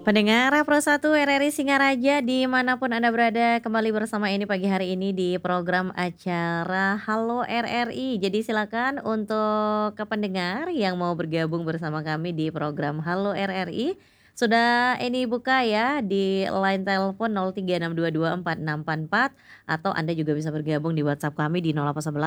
Pendengar Pro 1 RRI Singaraja dimanapun Anda berada, kembali bersama ini pagi hari ini di program acara Halo RRI. Jadi silakan untuk ke pendengar yang mau bergabung bersama kami di program Halo RRI, sudah ini buka ya di line telepon 0362246644 atau Anda juga bisa bergabung di WhatsApp kami di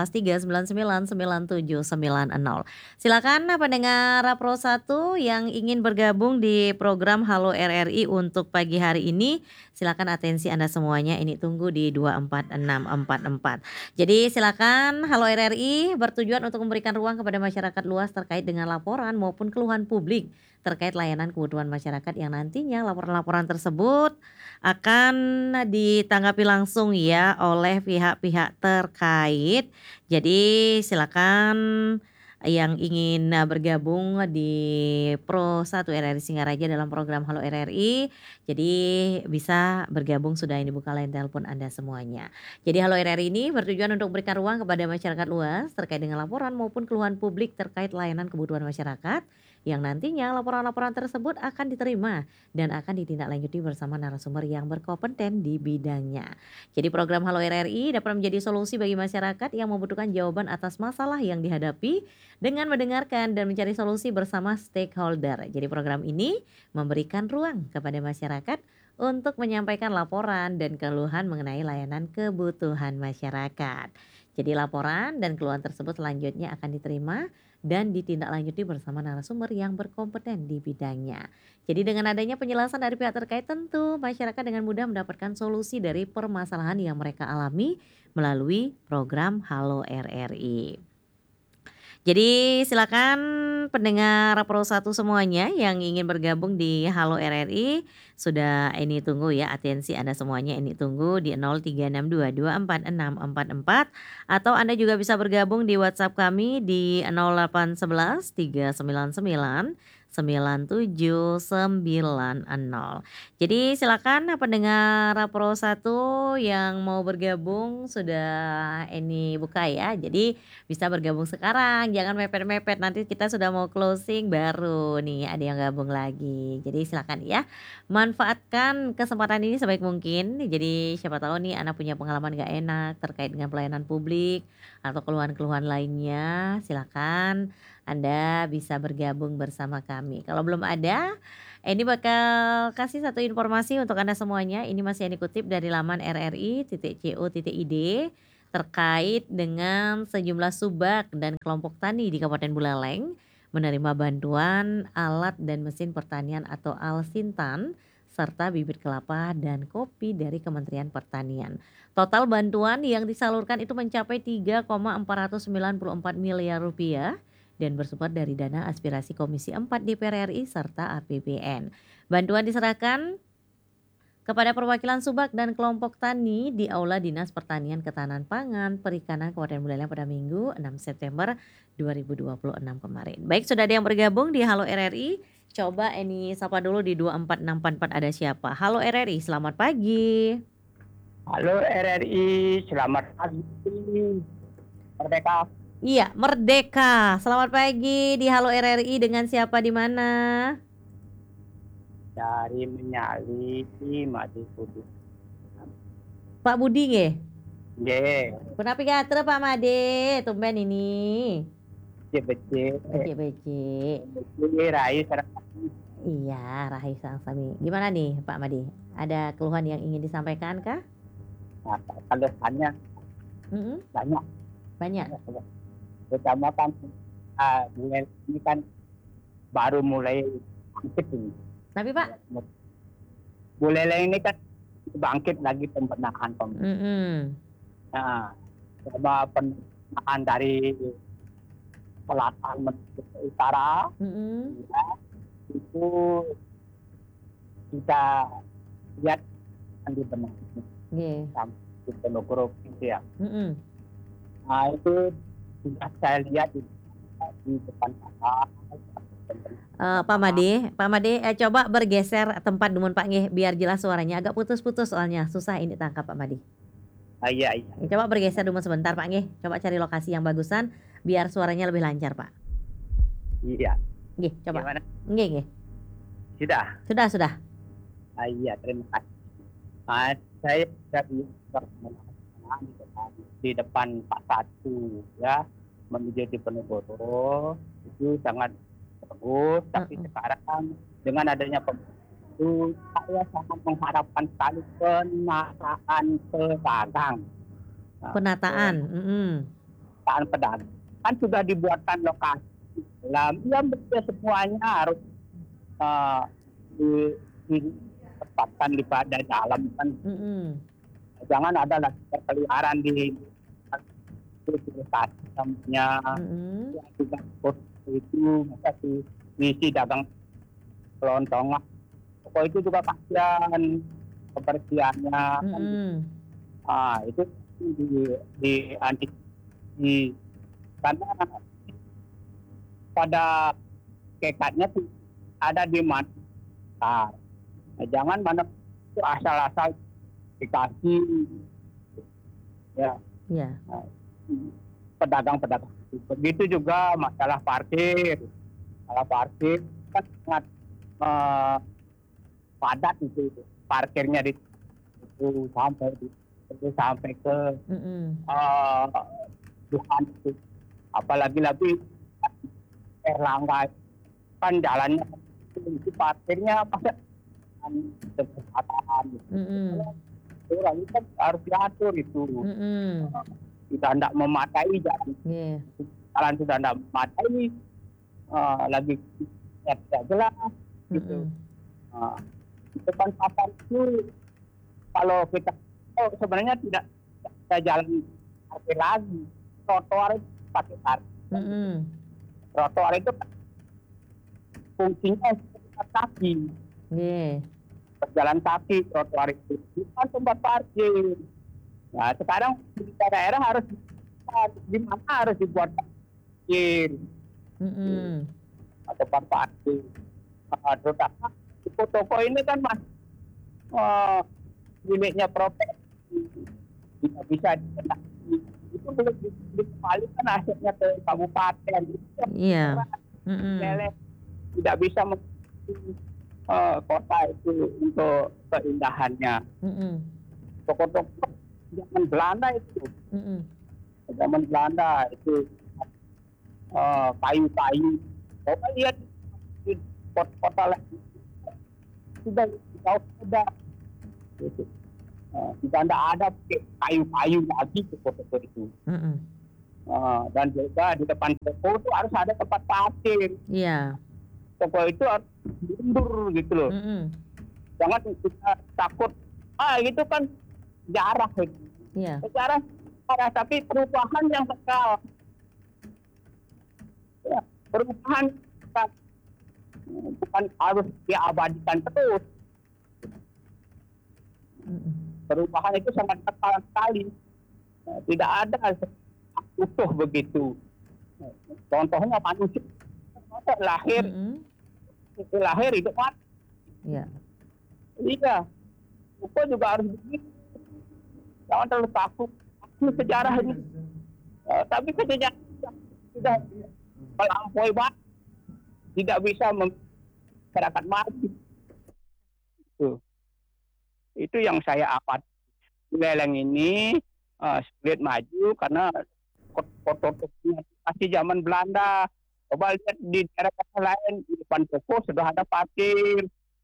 0811 399 979. Silakan pendengar Pro 1 yang ingin bergabung di program Halo RRI untuk pagi hari ini, silakan atensi Anda semuanya, ini tunggu di 24644. Jadi silakan Halo RRI bertujuan untuk memberikan ruang kepada masyarakat luas terkait dengan laporan maupun keluhan publik terkait layanan kebutuhan masyarakat yang nantinya laporan-laporan tersebut akan ditanggapi langsung ya oleh pihak-pihak terkait. Jadi silakan yang ingin bergabung di Pro 1 RRI Singaraja dalam program Halo RRI, jadi bisa bergabung, sudah ini buka line telepon Anda semuanya. Jadi Halo RRI ini bertujuan untuk memberikan ruang kepada masyarakat luas terkait dengan laporan maupun keluhan publik terkait layanan kebutuhan masyarakat yang nantinya laporan-laporan tersebut akan diterima dan akan ditindaklanjuti bersama narasumber yang berkompeten di bidangnya. Jadi program Halo RRI dapat menjadi solusi bagi masyarakat yang membutuhkan jawaban atas masalah yang dihadapi dengan mendengarkan dan mencari solusi bersama stakeholder. Jadi program ini memberikan ruang kepada masyarakat untuk menyampaikan laporan dan keluhan mengenai layanan kebutuhan masyarakat. Jadi laporan dan keluhan tersebut selanjutnya akan diterima dan ditindaklanjuti bersama narasumber yang berkompeten di bidangnya. Jadi dengan adanya penjelasan dari pihak terkait, tentu masyarakat dengan mudah mendapatkan solusi dari permasalahan yang mereka alami melalui program Halo RRI. Jadi silakan pendengar Pro 1 semuanya yang ingin bergabung di Halo RRI, sudah ini tunggu ya, atensi Anda semuanya ini tunggu di 0362246644 atau Anda juga bisa bergabung di WhatsApp kami di 0811 399 97900. Jadi silakan pendengar Pro 1 yang mau bergabung, sudah ini buka ya. Jadi bisa bergabung sekarang, jangan mepet-mepet, nanti kita sudah mau closing baru nih ada yang gabung lagi. Jadi silakan ya, manfaatkan kesempatan ini sebaik mungkin. Jadi siapa tahu nih Anda punya pengalaman gak enak terkait dengan pelayanan publik atau keluhan-keluhan lainnya, silakan Anda bisa bergabung bersama kami. Kalau belum ada, ini bakal kasih satu informasi untuk Anda semuanya. Ini masih yang dikutip dari laman rri.co.id terkait dengan sejumlah subak dan kelompok tani di Kabupaten Buleleng menerima bantuan alat dan mesin pertanian atau Alsintan serta bibit kelapa dan kopi dari Kementerian Pertanian. Total bantuan yang disalurkan itu mencapai 3,494 miliar rupiah dan bersumber dari dana aspirasi Komisi 4 DPR RI serta APBN. Bantuan diserahkan kepada perwakilan subak dan kelompok tani di Aula Dinas Pertanian Ketahanan Pangan Perikanan Kabupaten Buleleng pada Minggu 6 September 2026 kemarin. Baik, sudah ada yang bergabung di Halo RRI. Coba ini sapa dulu di 24644 ada siapa? Halo RRI, selamat pagi. Halo RRI, selamat pagi. Merdeka. Iya, Merdeka. Selamat pagi di Halo RRI, dengan siapa di mana? Dari Menyali, Madi Budi. Pak Budi nggih? Nggih. Kenapa gatel Pak Made? Tumben ini. Becik. Becik. Rai Iya, Rahai Sangsami. Gimana nih Pak Made? Ada keluhan yang ingin disampaikan kah? Nah, keluhannya banyak. Banyak. Terutama kan ini kan baru mulai bangkit ini. Tapi Pak? Buleleng ini kan bangkit lagi pembenahan. Nah, coba pembenahan dari selatan menuju ke utara, ya, itu kita lihat kan dibenahi sampai di Penogoro gitu ya. Nah itu sudah saya lihat di depan Pak Made, coba bergeser tempat dumun Pak nggih, biar jelas suaranya, agak putus-putus soalnya, susah ini tangkap Pak Made. Iya. Coba bergeser dumun sebentar Pak nggih, coba cari lokasi yang bagusan biar suaranya lebih lancar Pak. Iya. Nggih, coba. Gimana? Nggih. Sudah. Sudah. Iya, terima kasih. Saya dari di depan Pak Satu ya menuju di Penogoro itu sangat bagus, tapi sekarang dengan adanya itu saya sangat mengharapkan sekali penataan pedagang. Penataan. Penataan pedagang kan sudah dibuatkan lokasi dalam yang betul semuanya harus ditempatkan di pada dalam kan. Jangan ada lagi perkeliaran di namanya yang juga itu masa diisi dagang kelontongan. Pokok itu juga kasihan kebersihannya. Itu di karena pada kekatnya tuh ada di mana. Jangan mana itu asal-asal dikasih ya. Pedagang-pedagang. Begitu juga masalah parkir. Masalah parkir kan sangat padat itu parkirnya di itu sampai ke Tuhan itu. Apalagi Erlangga kan jalannya itu parkirnya pakai kesehatan. Orang itu kan harus diatur itu. Sudah tidak memadai jalan. Jalan sudah tidak memadai, lagi tidak jelas gitu. Depan pasar itu kalau kita sebenarnya tidak jalan parkir lagi. Trotoar itu pakai parkir. Trotoar itu fungsinya seperti kaki. Berjalan kaki trotoar itu bukan tempat parkir. Nah, sekarang di daerah harus di mana harus dibuat parkir. Tempat parkir. Terutama toko ini kan miliknya profesi. Tidak bisa itu belum dikembalikan asetnya ke kabupaten. Iya. Tidak bisa kota itu untuk keindahannya. Toko-toko zaman Belanda itu. Zaman Belanda itu kayu-kayu. Coba lihat di kota lain sudah jauh sudah. Tidak ada kayu-kayu lagi di toko itu. Dan juga di depan toko itu harus ada tempat parkir. Iya. Toko itu harus mundur gitu loh. Jangan kita takut itu kan jarak gitu. Sekarang tapi perubahan yang kekal. Ya, perubahan bukan harus diabadikan terus. Perubahan itu sangat kekal sekali. Tidak ada utuh begitu. Contohnya manusia lahir hidup mati. Iya. Itu juga harus begitu. Jangan terlalu takut. Ini sejarah ini. Tapi sejarah sudah melampaui banget. Tidak bisa masyarakat mati. Itu yang saya amati. Leleng ini sulit maju karena kota-kotanya masih zaman Belanda. Coba lihat di daerah lain di depan toko sudah ada parkir.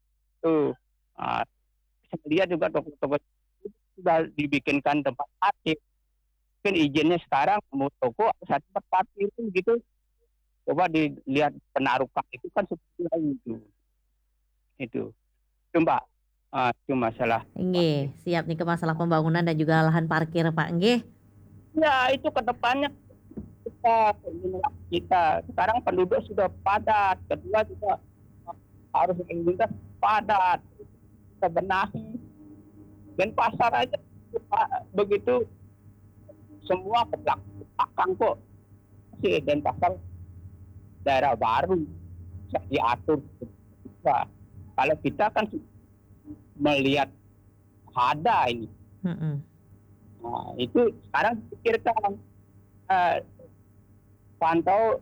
Saya lihat juga toko-toko sudah dibikinkan tempat parkir. Mungkin izinnya sekarang mau toko harus ada tempat parkir gitu. Coba dilihat penarukan itu kan seperti itu. Itu Mbak. Itu masalah. Nggih, siap nih ke masalah pembangunan dan juga lahan parkir, Pak. Nggih. Ya, itu ke depannya kita sekarang penduduk sudah padat, kedua juga harus lingkungan padat, kita benahi. Dan pasar aja begitu semua ke belakang kok. Dan pasar daerah baru bisa diatur. Kalau kita kan melihat ada ini. Itu sekarang pikirkan pantau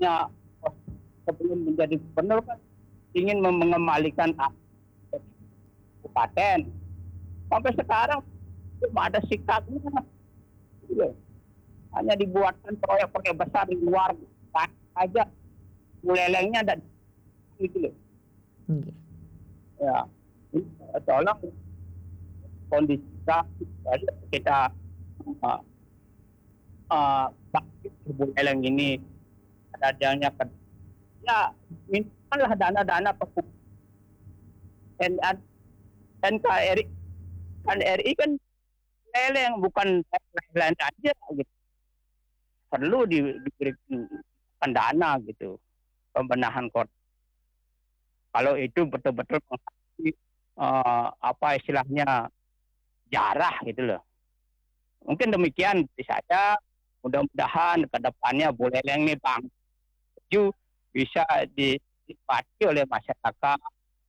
sebelum menjadi gubernur kan ingin mengembalikan kabupaten. Sampai sekarang belum ada sikapnya, gitu loh. Hanya dibuatkan proyek-proyek besar di luar aja, Bulelengnya ada gitu loh. Nggih. Ya, tolong kondisi kita uh, bangkit di Buleleng ini ada adanya ya mintalah dana-dana NKRI kan Buleleng bukan lain aja gitu. Perlu diberikan dana gitu pembenahan kota. Kalau itu betul-betul menghadapi apa istilahnya jarah gitu loh. Mungkin demikian dari saya. Mudah-mudahan ke depannya Buleleng nih Bang Ju bisa dinikmati oleh masyarakat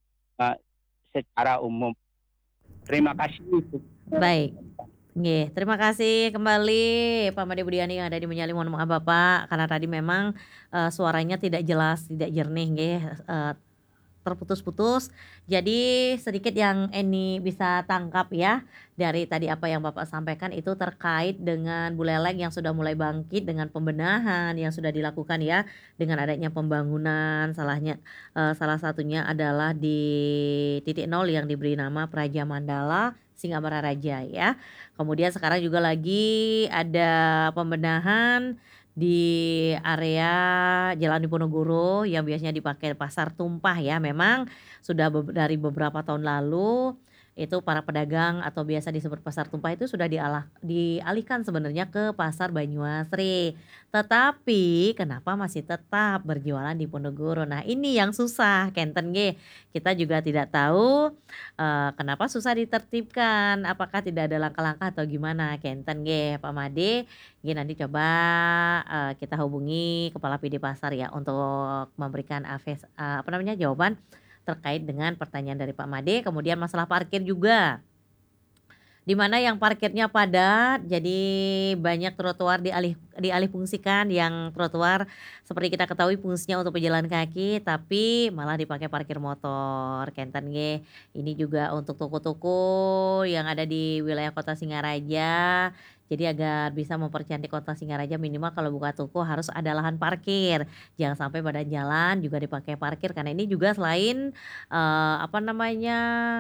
secara umum. Terima kasih. Baik. Nggih, terima kasih kembali Pak Made Budiani yang ada di Menyali. Mohon maaf Bapak, karena tadi memang, suaranya tidak jelas, tidak jernih nggih, terputus-putus. Jadi sedikit yang Eni bisa tangkap ya, dari tadi apa yang Bapak sampaikan itu terkait dengan Buleleng yang sudah mulai bangkit dengan pembenahan yang sudah dilakukan ya, dengan adanya pembangunan salah satunya adalah di titik nol yang diberi nama Praja Mandala Singamara Raja ya. Kemudian sekarang juga lagi ada pembenahan di area Jalan Diponegoro yang biasanya dipakai pasar tumpah ya. Memang sudah dari beberapa tahun lalu itu para pedagang atau biasa disebut pasar tumpah itu sudah dialihkan sebenarnya ke pasar Banyuasri. Tetapi kenapa masih tetap berjualan di Ponegoro? Nah, ini yang susah kenten nggih. Kita juga tidak tahu kenapa susah ditertibkan. Apakah tidak ada langkah-langkah atau gimana kenten nggih Pak Made. Nggih nanti coba, kita hubungi kepala PD pasar ya untuk memberikan apa namanya, jawaban terkait dengan pertanyaan dari Pak Made. Kemudian masalah parkir juga, di mana yang parkirnya padat, jadi banyak trotoar dialih fungsikan, yang trotoar seperti kita ketahui fungsinya untuk pejalan kaki, tapi malah dipakai parkir motor, kenten nggih. Ini juga untuk toko-toko yang ada di wilayah Kota Singaraja, jadi agar bisa mempercantik Kota Singaraja minimal kalau buka toko harus ada lahan parkir. Jangan sampai badan jalan juga dipakai parkir, karena ini juga selain, apa namanya,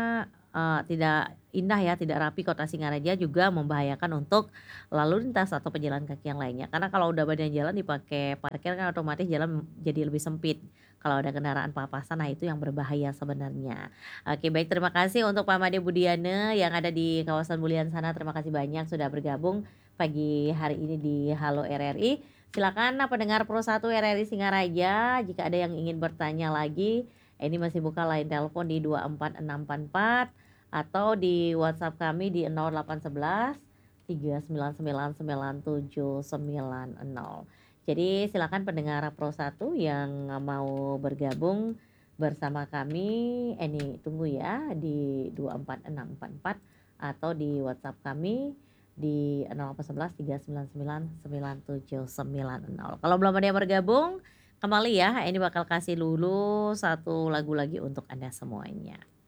tidak indah ya, tidak rapi Kota Singaraja, juga membahayakan untuk lalu lintas atau pejalan kaki yang lainnya. Karena kalau udah badan jalan dipakai parkir kan otomatis jalan jadi lebih sempit. Kalau ada kendaraan papasan, nah itu yang berbahaya sebenarnya. Oke baik, terima kasih untuk Pak Made Budiane yang ada di kawasan Bulian sana. Terima kasih banyak sudah bergabung pagi hari ini di Halo RRI. Silakan pendengar Pro 1 RRI Singaraja, jika ada yang ingin bertanya lagi, ini masih buka line telepon di 24644 atau di WhatsApp kami di 0811 3999790. Jadi silakan pendengar Pro 1 yang mau bergabung bersama kami, ini tunggu ya di 24644 atau di WhatsApp kami di 0811 3999790. Kalau belum ada yang bergabung, kembali ya, ini bakal kasih dulu satu lagu lagi untuk Anda semuanya.